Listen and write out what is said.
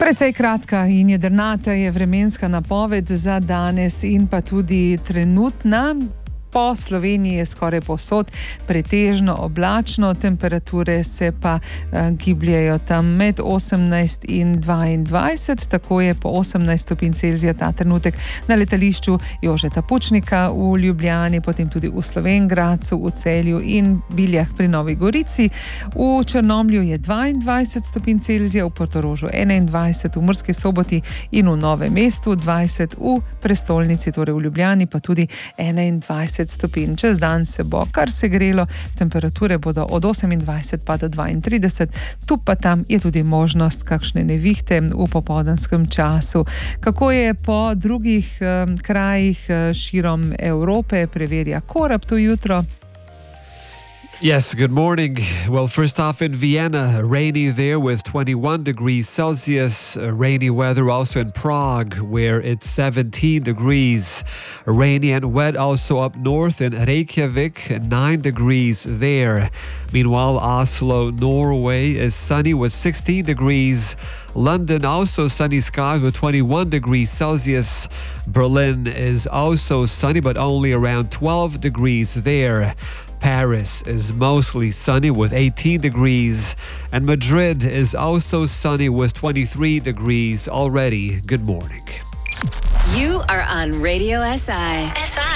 Precej kratka in jedrnata je vremenska napoved za danes in pa tudi trenutna. Po Sloveniji je skoraj povsod pretežno oblačno, temperature se pa gibljejo tam med 18 in 22, tako je po 18 stopinj Celzija ta trenutek na letališču Jožeta Pučnika v Ljubljani, potem tudi v Slovenj Gradcu, v Celju in Biljah pri Novi Gorici. V Črnomlju je 22 stopinj Celzija, v Portorožu 21, v Murski Soboti in v Novem mestu 20, v prestolnici, torej v Ljubljani, pa tudi 21 stopinj. Čez dan se bo kar segrelo, temperature bodo od 28 pa do 32, tu pa tam je tudi možnost kakšne nevihte v popoldanskem času. Kako je po drugih krajih širom Evrope, preverja Korab to jutro. Yes, good morning. Well, first off in Vienna, rainy there with 21 degrees Celsius. Rainy weather also in Prague, where it's 17 degrees. Rainy and wet also up north in Reykjavik, 9 degrees there. Meanwhile, Oslo, Norway is sunny with 16 degrees. London also sunny skies with 21 degrees Celsius. Berlin is also sunny but only around 12 degrees there. Paris is mostly sunny with 18 degrees, and Madrid is also sunny with 23 degrees already. Good morning. You are on Radio SI.